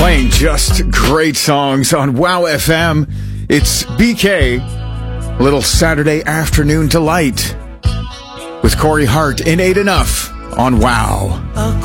Playing just great songs on Wow FM. It's BK, Little Saturday Afternoon Delight with Corey Hart in 8 Enough on Wow.